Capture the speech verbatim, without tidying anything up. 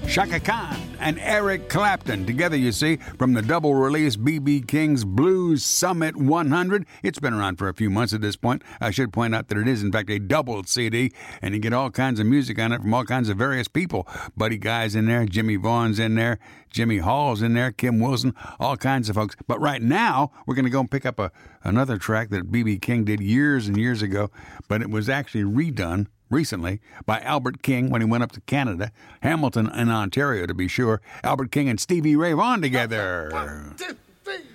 Chaka Khan and Eric Clapton together, you see, from the double release B B King's Blues Summit one hundred. It's been around for a few months at this point. I should point out that it is, in fact, a double C D, and you get all kinds of music on it from all kinds of various people. Buddy Guy's in there, Jimmy Vaughn's in there, Jimmy Hall's in there, Kim Wilson, all kinds of folks. But right now, we're going to go and pick up a, another track that B B King did years and years ago, but it was actually redone recently by Albert King when he went up to Canada, Hamilton and Ontario to be sure. Albert King and Stevie Ray Vaughan together. One, two.